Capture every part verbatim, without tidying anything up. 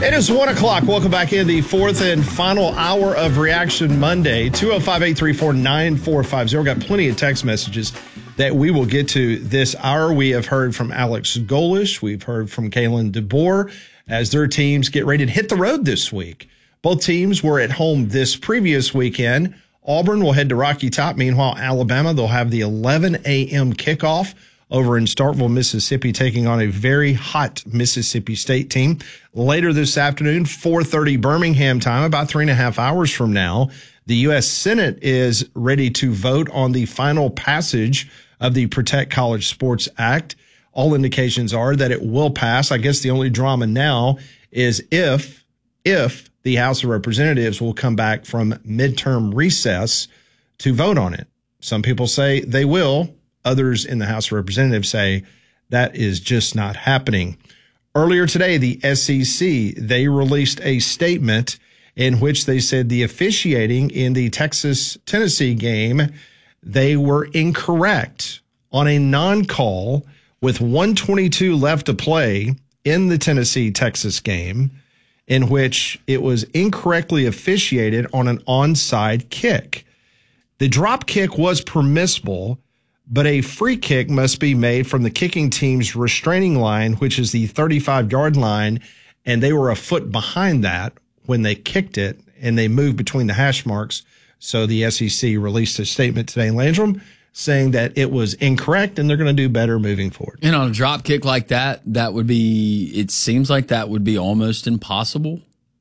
It is one o'clock. Welcome back in the fourth and final hour of Reaction Monday. two oh five, eight three four, nine four five zero. Got plenty of text messages that we will get to this hour. We have heard from Alex Golish. We've heard from Kalen DeBoer as their teams get ready to hit the road this week. Both teams were at home this previous weekend. Auburn will head to Rocky Top. Meanwhile, Alabama, they'll have the eleven a.m. kickoff over in Starkville, Mississippi, taking on a very hot Mississippi State team. Later this afternoon, four thirty Birmingham time, about three and a half hours from now, the U S Senate is ready to vote on the final passage of the Protect College Sports Act. All indications are that it will pass. I guess the only drama now is if, if the House of Representatives will come back from midterm recess to vote on it. Some people say they will. Others in the House of Representatives say that is just not happening. Earlier today, the S E C, they released a statement in which they said the officiating in the Texas-Tennessee game, they were incorrect on a non-call with one twenty-two left to play in the Tennessee-Texas game, in which it was incorrectly officiated on an onside kick. The drop kick was permissible, but a free kick must be made from the kicking team's restraining line, which is the thirty-five-yard line, and they were a foot behind that when they kicked it, and they moved between the hash marks. So the S E C released a statement today in Landrum saying that it was incorrect, and they're going to do better moving forward. And on a drop kick like that, that would be, it seems like that would be almost impossible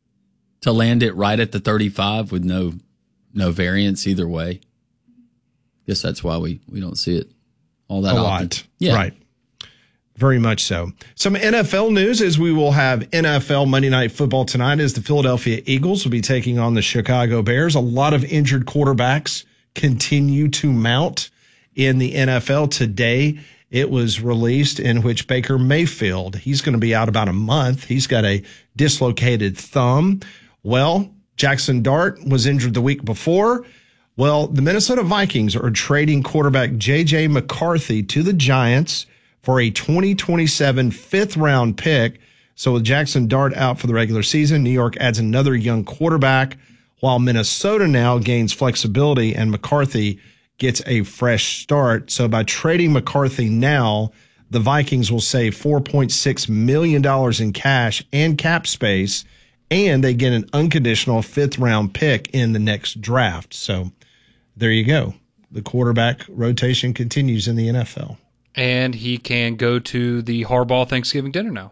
to land it right at the thirty-five with no no variance either way. Guess that's why we, we don't see it all that a often. lot. Yeah. Right. Very much so. Some N F L news is we will have N F L Monday Night Football tonight as the Philadelphia Eagles will be taking on the Chicago Bears. A lot of injured quarterbacks continue to mount in the N F L. Today, it was released in which Baker Mayfield, he's going to be out about a month. He's got a dislocated thumb. Well, Jackson Dart was injured the week before. Well, the Minnesota Vikings are trading quarterback J J McCarthy to the Giants for a twenty twenty-seven fifth-round pick. So with Jackson Dart out for the regular season, New York adds another young quarterback, while Minnesota now gains flexibility and McCarthy gets a fresh start. So by trading McCarthy now, the Vikings will save four point six million dollars in cash and cap space, and they get an unconditional fifth-round pick in the next draft. So there you go. The quarterback rotation continues in the N F L. And he can go to the Harbaugh Thanksgiving dinner now.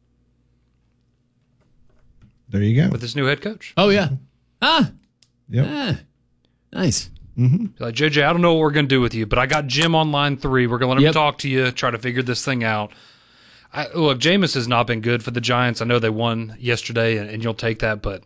There you go. With his new head coach. Oh, yeah. Ah. Yep. Ah. Nice. Mm-hmm. Like, J J, I don't know what we're going to do with you, but I got Jim on line three. We're going to let him Yep. talk to you, try to figure this thing out. I, look, Jameis has not been good for the Giants. I know they won yesterday, and, and you'll take that, but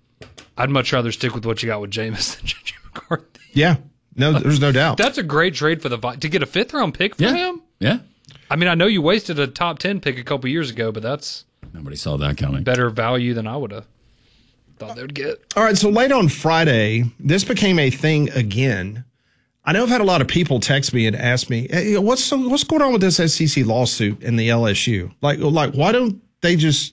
I'd much rather stick with what you got with Jameis than J J McCarthy. Yeah. No, there's no doubt. That's a great trade for the Vi- to get a fifth round pick for Yeah. him. Yeah. I mean, I know you wasted a top ten pick a couple years ago, but that's Nobody saw that coming. better value than I would have thought they would get. All right, so late on Friday, this became a thing again. I know I've had a lot of people text me and ask me, hey, what's so, what's going on with this S E C lawsuit in the L S U? Like, like why don't they just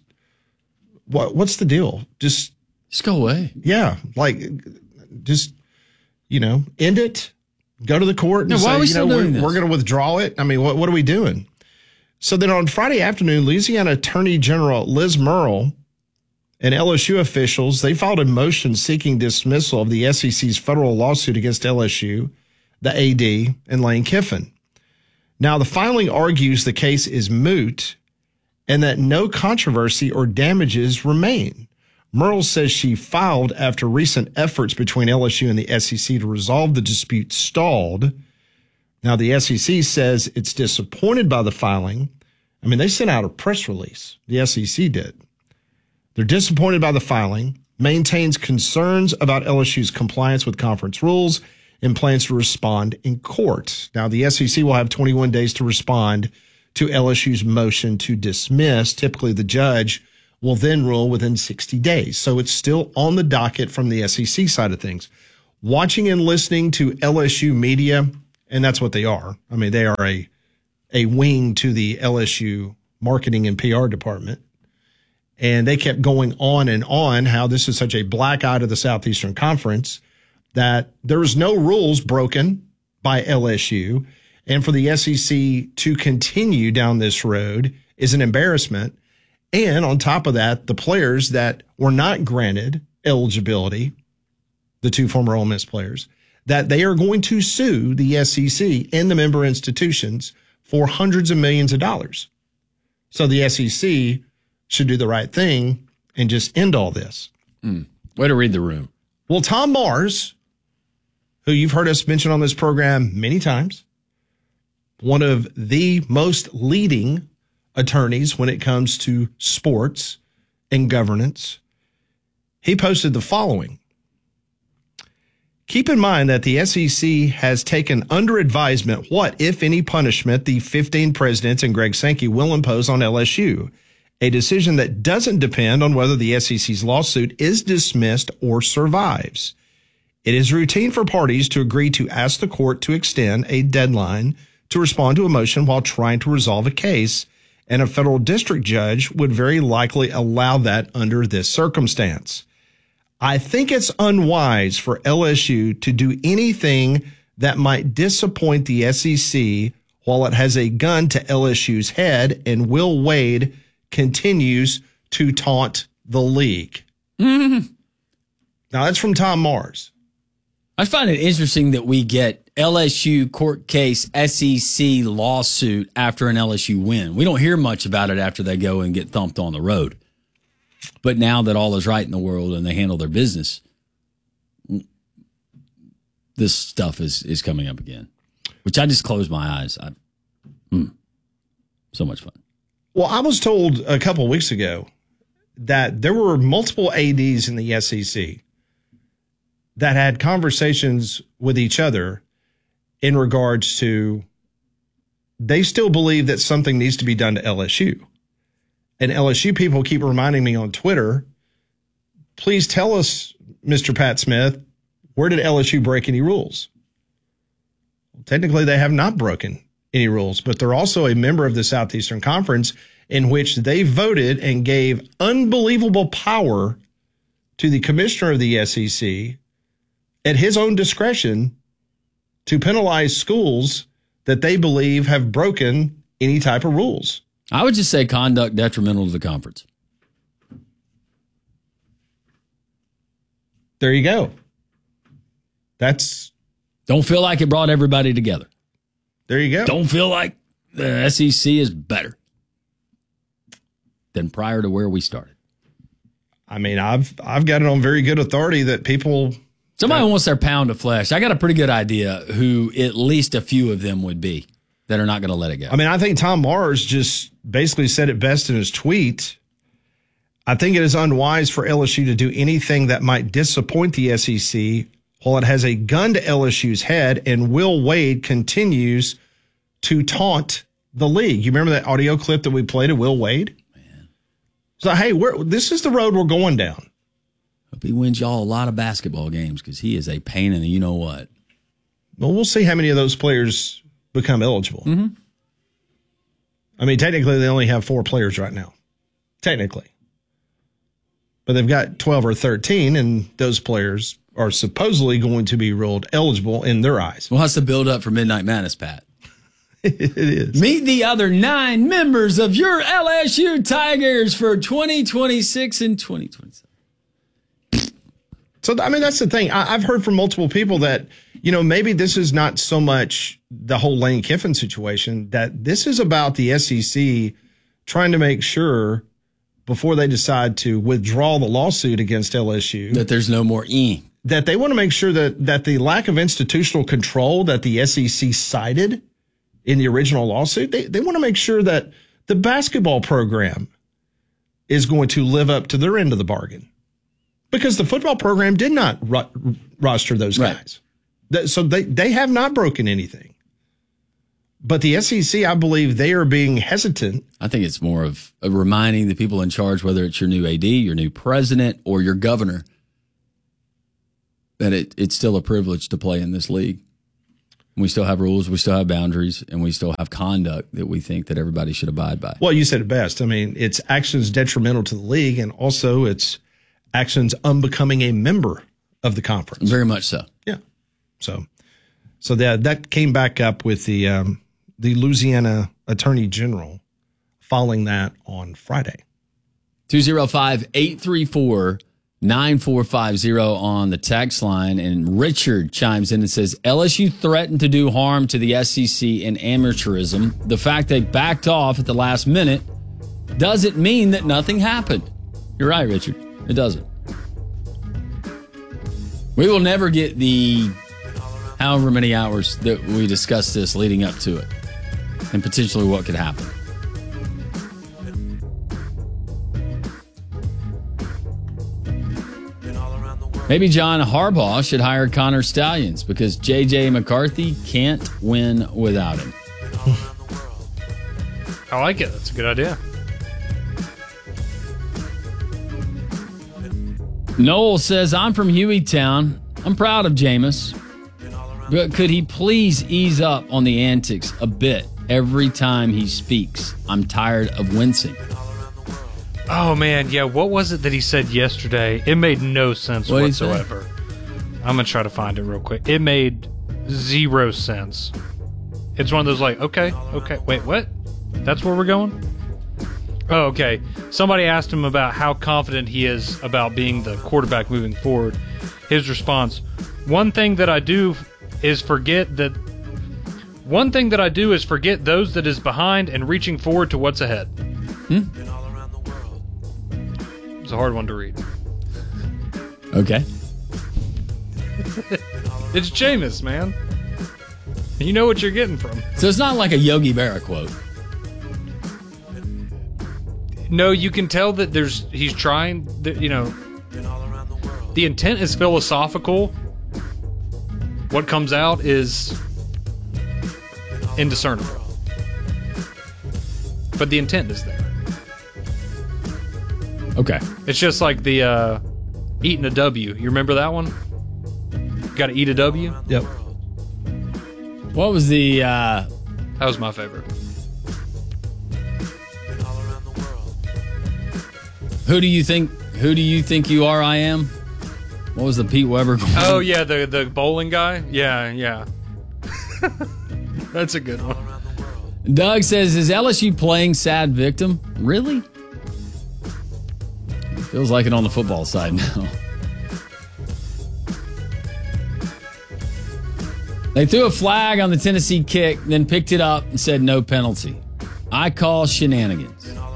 what what's the deal? Just Just go away. yeah, like just you know, end it. Go to the court and Yeah, why say, are we you know, still we're, doing this? we're going to withdraw it. I mean, what what are we doing? So then on Friday afternoon, Louisiana Attorney General Liz Murrill and L S U officials, they filed a motion seeking dismissal of the S E C's federal lawsuit against L S U, the A D, and Lane Kiffin. Now, the filing argues the case is moot and that no controversy or damages remain. Murrill says she filed after recent efforts between L S U and the S E C to resolve the dispute stalled. Now, the S E C says it's disappointed by the filing. I mean, they sent out a press release. The S E C did. They're disappointed by the filing, maintains concerns about L S U's compliance with conference rules, and plans to respond in court. Now, the S E C will have twenty-one days to respond to L S U's motion to dismiss. Typically, the judge will then rule within sixty days. So it's still on the docket from the S E C side of things. Watching and listening to L S U media, and that's what they are. I mean, they are a, a wing to the L S U marketing and P R department. And they kept going on and on how this is such a black eye to the Southeastern Conference, that there was no rules broken by L S U. And for the S E C to continue down this road is an embarrassment. And on top of that, the players that were not granted eligibility, the two former Ole Miss players, that they are going to sue the S E C and the member institutions for hundreds of millions of dollars. So the S E C should do the right thing and just end all this. Mm. Way to read the room. Well, Tom Mars, who you've heard us mention on this program many times, one of the most leading attorneys when it comes to sports and governance, he posted the following. Keep in mind that the S E C has taken under advisement what, if any, punishment the fifteen presidents and Greg Sankey will impose on L S U, a decision that doesn't depend on whether the S E C's lawsuit is dismissed or survives. It is routine for parties to agree to ask the court to extend a deadline to respond to a motion while trying to resolve a case, and a federal district judge would very likely allow that under this circumstance. I think it's unwise for L S U to do anything that might disappoint the S E C while it has a gun to L S U's head, and Will Wade continues to taunt the league. Mm-hmm. Now, that's from Tom Mars. I find it interesting that we get L S U court case, S E C lawsuit after an L S U win. We don't hear much about it after they go and get thumped on the road. But now that all is right in the world and they handle their business, this stuff is, is coming up again, which I just closed my eyes. I, mm, so much fun. Well, I was told a couple of weeks ago that there were multiple A Ds in the S E C that had conversations with each other in regards to they still believe that something needs to be done to L S U. And L S U people keep reminding me on Twitter, please tell us, Mister Pat Smith, where did L S U break any rules? Well, technically, they have not broken any rules, but they're also a member of the Southeastern Conference, in which they voted and gave unbelievable power to the commissioner of the S E C at his own discretion to penalize schools that they believe have broken any type of rules. I would just say conduct detrimental to the conference. There you go. That's. Don't feel like it brought everybody together. There you go. Don't feel like the S E C is better than prior to where we started. I mean, I've I've got it on very good authority that people. Somebody that, wants their pound of flesh. I got a pretty good idea who at least a few of them would be that are not going to let it go. I mean, I think Tom Mars just basically said it best in his tweet. I think it is unwise for L S U to do anything that might disappoint the S E C while it has a gun to L S U's head, and Will Wade continues to taunt the league. You remember that audio clip that we played of Will Wade? Man. So, hey, we're, this is the road we're going down. Hope he wins y'all a lot of basketball games because he is a pain in the you-know-what. Well, we'll see how many of those players become eligible. Mm-hmm. I mean, technically, they only have four players right now. Technically. But they've got twelve or thirteen, and those players are supposedly going to be ruled eligible in their eyes. Well, that's the build-up for Midnight Madness, Pat. It is. Meet the other nine members of your L S U Tigers for twenty twenty-six and twenty twenty-seven. So, I mean, that's the thing. I, I've heard from multiple people that, you know, maybe this is not so much the whole Lane Kiffin situation, that this is about the S E C trying to make sure before they decide to withdraw the lawsuit against L S U that there's no more E. That they want to make sure that, that the lack of institutional control that the S E C cited in the original lawsuit, they, they want to make sure that the basketball program is going to live up to their end of the bargain. Because the football program did not ro- roster those guys. Right. So they, they have not broken anything. But the S E C, I believe they are being hesitant. I think it's more of, of reminding the people in charge, whether it's your new A D, your new president, or your governor, that it, it's still a privilege to play in this league. We still have rules, we still have boundaries, and we still have conduct that we think that everybody should abide by. Well, you said it best. I mean, it's actions detrimental to the league, and also it's actions unbecoming a member of the conference. Very much so. Yeah. So, so that that came back up with the um, the Louisiana Attorney General following that on Friday. two oh five, eight three four, nine four five zero on the text line. And Richard chimes in and says, L S U threatened to do harm to the S E C in amateurism. The fact they backed off at the last minute doesn't mean that nothing happened. You're right, Richard. It doesn't. We will never get the however many hours that we discussed this leading up to it and potentially what could happen. Maybe John Harbaugh should hire Connor Stallions because J J McCarthy can't win without him. I like it. That's a good idea. Noel says, I'm from Hueytown. I'm proud of Jameis. But could he please ease up on the antics a bit every time he speaks? I'm tired of wincing. Oh, man. Yeah, what was it that he said yesterday? It made no sense What'd he whatsoever. I'm going to try to find it real quick. It made zero sense. It's one of those like, okay, okay, wait, what? That's where we're going? Oh, okay. Somebody asked him about how confident he is about being the quarterback moving forward. His response, one thing that I do is forget that one thing that I do is forget those that is behind and reaching forward to what's ahead. Hmm? It's a hard one to read. Okay. It's Jameis, man. You know what you're getting from. So it's not like a Yogi Berra quote. No, you can tell that there's he's trying, you know, the intent is philosophical. What comes out is indiscernible. But the intent is there. Okay. It's just like the uh, eating a W. You remember that one? Got to eat a W? Yep. What was the... Uh, that was my favorite. Who do you think Who do you think you are, I am? What was the Pete Weber quote? Oh, yeah, the, the bowling guy? Yeah, yeah. That's a good one. Doug says, is L S U playing sad victim? Really? Feels like it on the football side now. They threw a flag on the Tennessee kick, then picked it up and said no penalty. I call shenanigans.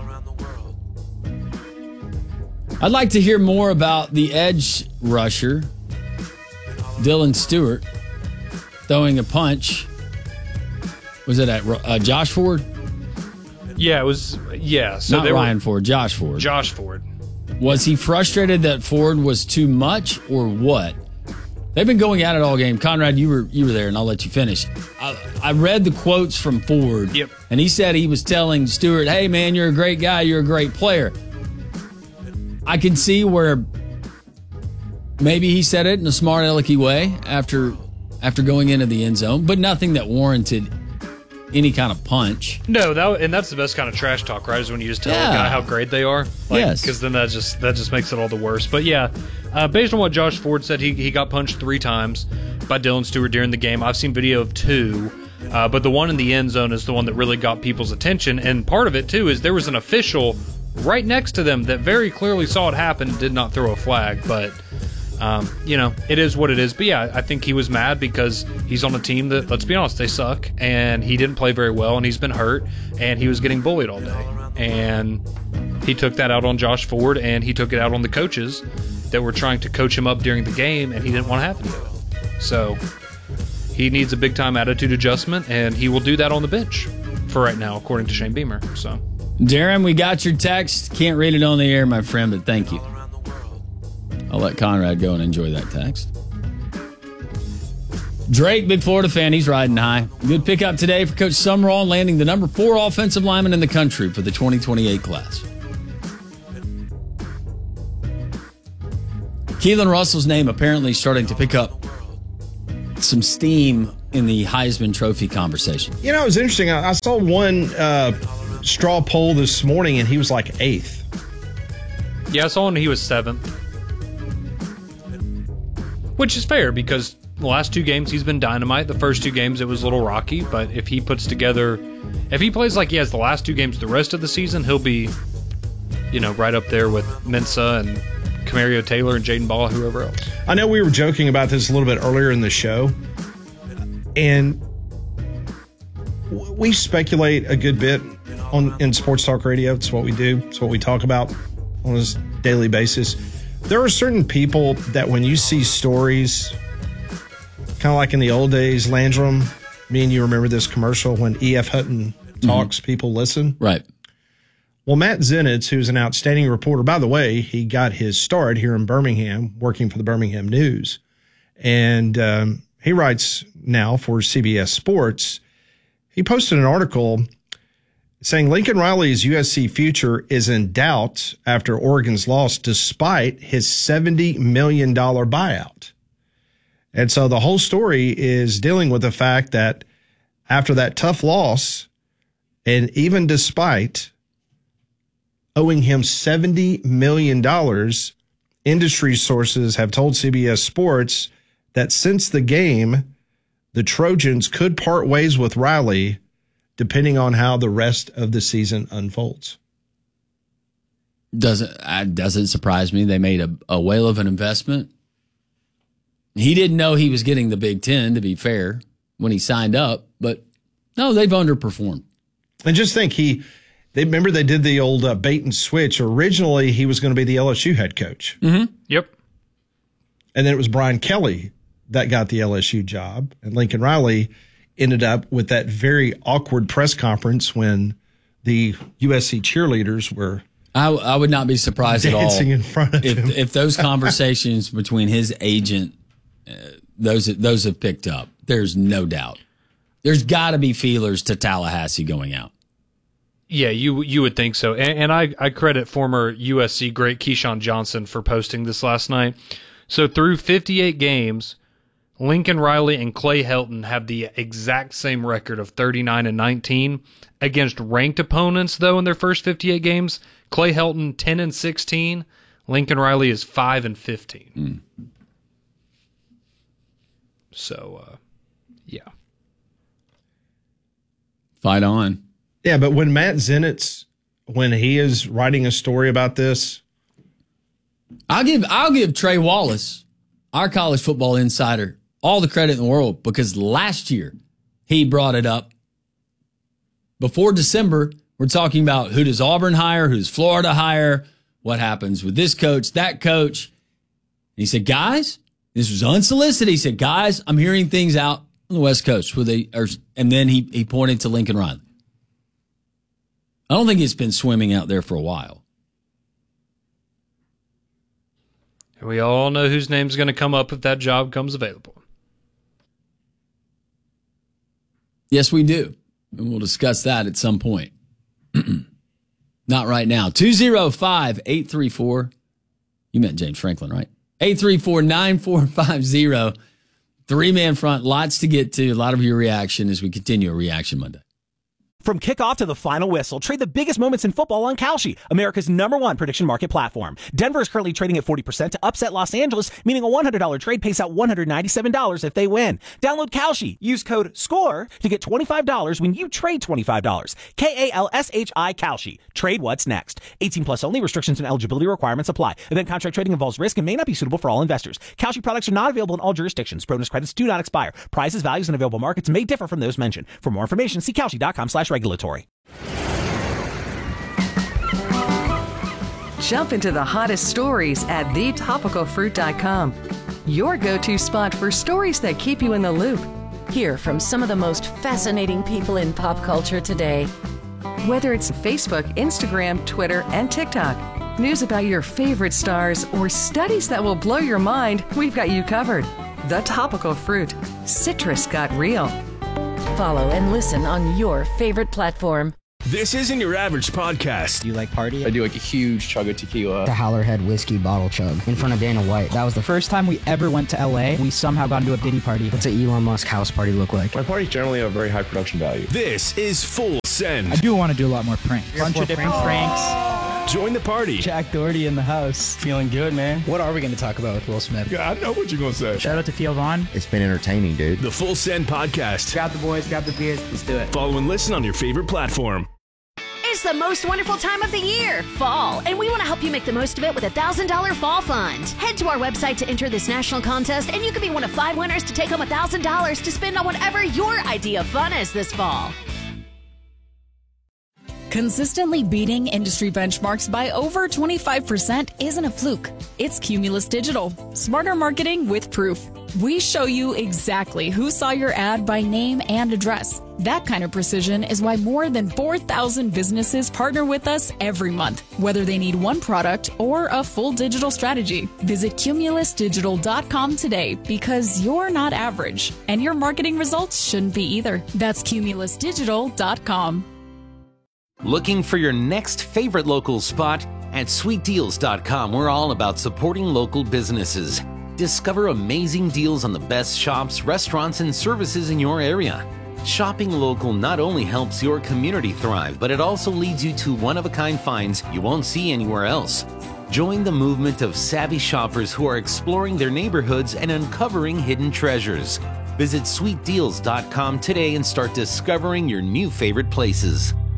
I'd like to hear more about the edge rusher, Dylan Stewart, throwing a punch. Was it at uh, Josh Ford? Yeah, it was. Yeah, so not they Ryan were, Ford, Josh Ford. Josh Ford. Was he frustrated that Ford was too much, or what? They've been going at it all game. Conrad, you were you were there, and I'll let you finish. I, I read the quotes from Ford, yep. And he said he was telling Stewart, "Hey, man, you're a great guy. You're a great player." I can see where maybe he said it in a smart, alecky way after after going into the end zone, but nothing that warranted any kind of punch. No, that and that's the best kind of trash talk, right? Is when you just tell Yeah. a guy how great they are. Like, Yes. Because then that just that just makes it all the worse. But yeah, uh, based on what Josh Ford said, he he got punched three times by Dylan Stewart during the game. I've seen video of two, uh, but the one in the end zone is the one that really got people's attention. And part of it too is there was an official right next to them that very clearly saw it happen and did not throw a flag. But Um, you know, it is what it is. But yeah, I think he was mad because he's on a team that, let's be honest, they suck. And he didn't play very well, and he's been hurt, and he was getting bullied all day. And he took that out on Josh Ford, and he took it out on the coaches that were trying to coach him up during the game, and he didn't want to have any of it. So he needs a big-time attitude adjustment, and he will do that on the bench for right now, according to Shane Beamer. So, Darren, we got your text. Can't read it on the air, my friend, but thank you. I'll let Conrad go and enjoy that text. Drake, big Florida fan, he's riding high. Good pickup today for Coach Summerall, landing the number four offensive lineman in the country for the twenty twenty-eight class. Keelan Russell's name apparently starting to pick up some steam in the Heisman Trophy conversation. You know, it was interesting. I, I saw one uh, straw poll this morning, and he was like eighth. Yeah, I saw one. He was seventh, which is fair because the last two games he's been dynamite. The first two games it was a little rocky, but if he puts together, if he plays like he has the last two games the rest of the season, he'll be, you know, right up there with Mensah and Camario Taylor and Jaden Ball, whoever else. I know we were joking about this a little bit earlier in the show, and we speculate a good bit on in Sports Talk Radio. It's what we do. It's what we talk about on a daily basis. There are certain people that when you see stories, kind of like in the old days, Landrum, me and you remember this commercial when E F. Hutton talks, mm-hmm. people listen. Right. Well, Matt Zenitz, who's an outstanding reporter, by the way, he got his start here in Birmingham, working for the Birmingham News. And um, he writes now for C B S Sports. He posted an article saying Lincoln Riley's U S C future is in doubt after Oregon's loss, despite his seventy million dollars buyout. And so the whole story is dealing with the fact that after that tough loss, and even despite owing him seventy million dollars, industry sources have told C B S Sports that since the game, the Trojans could part ways with Riley depending on how the rest of the season unfolds. Doesn't uh, doesn't surprise me. They made a, a whale of an investment. He didn't know he was getting the Big Ten, to be fair, when he signed up. But, no, they've underperformed. And just think, he they remember they did the old uh, bait and switch. Originally, he was going to be the L S U head coach. Mm-hmm. Yep. And then it was Brian Kelly that got the L S U job. And Lincoln Riley ended up with that very awkward press conference when the U S C cheerleaders were I, I would not be surprised at all dancing in front of if, him. if those conversations between his agent, uh, those those have picked up. There's no doubt. There's got to be feelers to Tallahassee going out. Yeah, you you would think so. And, and I, I credit former U S C great Keyshawn Johnson for posting this last night. So through fifty-eight games, Lincoln Riley and Clay Helton have the exact same record of thirty-nine and nineteen against ranked opponents, though, in their first fifty-eight games. Clay Helton ten and sixteen. Lincoln Riley is five and fifteen. Mm. So, uh, yeah. Fight on. Yeah, but when Matt Zenitz, when he is writing a story about this, I'll give I'll give Trey Wallace, our college football insider, all the credit in the world, because last year he brought it up. Before December, we're talking about who does Auburn hire, who does Florida hire, what happens with this coach, that coach. And he said, guys, this was unsolicited. He said, guys, I'm hearing things out on the West Coast. Where they are, and then he, he pointed to Lincoln Riley. I don't think it's been swimming out there for a while. And we all know whose name's going to come up if that job comes available. Yes, we do. And we'll discuss that at some point. Not right now. two oh five, eight three four. You meant James Franklin, right? eight three four, nine four five zero. Three-man front. Lots to get to. A lot of your reaction as we continue a Reaction Monday. From kickoff to the final whistle, trade the biggest moments in football on Kalshi, America's number one prediction market platform. Denver is currently trading at forty percent to upset Los Angeles, meaning a one hundred dollars trade pays out one hundred ninety-seven dollars if they win. Download Kalshi. Use code SCORE to get twenty-five dollars when you trade twenty-five dollars. K A L S H I Kalshi. Trade what's next. eighteen plus only. Restrictions and eligibility requirements apply. Event contract trading involves risk and may not be suitable for all investors. Kalshi products are not available in all jurisdictions. Bonus credits do not expire. Prices, values, and available markets may differ from those mentioned. For more information, see Kalshi.com slash regulatory. Jump into the hottest stories at the topical fruit dot com. Your go-to spot for stories that keep you in the loop. Hear from some of the most fascinating people in pop culture today. Whether it's Facebook, Instagram, Twitter, and TikTok, news about your favorite stars, or studies that will blow your mind, we've got you covered. The Topical Fruit. Citrus got real. Follow and listen on your favorite platform. This isn't your average podcast. Do you like party? I do like a huge chug of tequila. The Howlerhead whiskey bottle chug in front of Dana White. That was the first time we ever went to L A. We somehow got into a Diddy party. What's an Elon Musk house party look like? My parties generally have a very high production value. This is Full Send. I do want to do a lot more pranks. Bunch of different pranks. Join the party. Jack Doherty in the house. Feeling good, man. What are we going to talk about with Will Smith? Yeah, I know what you're going to say. Shout out to Theo Vaughn. It's been entertaining, dude. The Full Send podcast. Grab the boys, grab the beers, let's do it. Follow and listen on your favorite platform. It's the most wonderful time of the year, fall, and we want to help you make the most of it with a one thousand dollars Fall Fund. Head to our website to enter this national contest, and you can be one of five winners to take home one thousand dollars to spend on whatever your idea of fun is this fall. Consistently beating industry benchmarks by over twenty-five percent isn't a fluke. It's Cumulus Digital. Smarter marketing with proof. We show you exactly who saw your ad by name and address. That kind of precision is why more than four thousand businesses partner with us every month, whether they need one product or a full digital strategy. Visit cumulus digital dot com today because you're not average, and your marketing results shouldn't be either. That's cumulus digital dot com. Looking for your next favorite local spot? At sweet deals dot com, we're all about supporting local businesses. Discover amazing deals on the best shops, restaurants, and services in your area. Shopping local not only helps your community thrive, but it also leads you to one-of-a-kind finds you won't see anywhere else. Join the movement of savvy shoppers who are exploring their neighborhoods and uncovering hidden treasures. Visit sweet deals dot com today and start discovering your new favorite places.